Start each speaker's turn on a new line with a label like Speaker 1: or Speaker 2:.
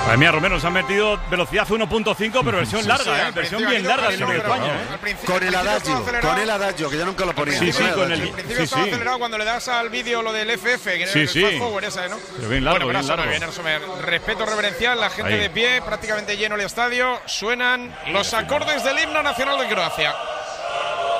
Speaker 1: Madre mía, Romero, se han metido velocidad 1.5, pero versión larga, versión bien larga del Himno de España.
Speaker 2: Con el adagio, que yo nunca lo ponía.
Speaker 1: Sí, con el.
Speaker 3: Al principio estaba acelerado cuando le das al vídeo lo del FF, que era el fast forward ese, ¿no?
Speaker 1: Pero bien largo,
Speaker 3: bueno,
Speaker 1: bien largo.
Speaker 3: Respeto reverencial, la gente de pie, prácticamente lleno el estadio. Suenan los acordes del himno nacional de Croacia.